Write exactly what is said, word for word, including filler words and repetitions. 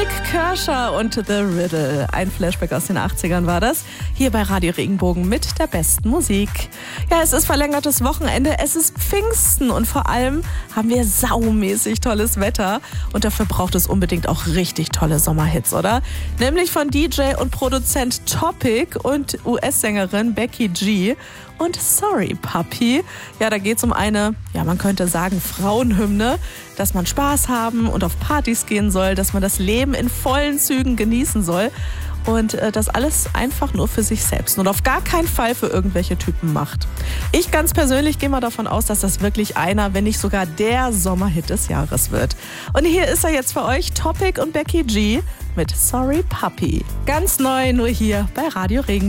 Nik Kershaw und The Riddle. Ein Flashback aus den achtzigern war das. Hier bei Radio Regenbogen mit der besten Musik. Ja, es ist verlängertes Wochenende, es ist Pfingsten und vor allem haben wir saumäßig tolles Wetter. Und dafür braucht es unbedingt auch richtig tolle Sommerhits, oder? Nämlich von D J und Produzent Topic und U S-Sängerin Becky G. Und Sorry Puppy. Ja, da geht es um eine, ja, man könnte sagen, Frauenhymne, dass man Spaß haben und auf Partys gehen soll, dass man das Leben in vollen Zügen genießen soll und äh, das alles einfach nur für sich selbst und auf gar keinen Fall für irgendwelche Typen macht. Ich ganz persönlich gehe mal davon aus, dass das wirklich einer, wenn nicht sogar der Sommerhit des Jahres wird. Und hier ist er jetzt für euch, Topic und Becky G mit Sorry Puppy. Ganz neu, nur hier bei Radio Regenbogen.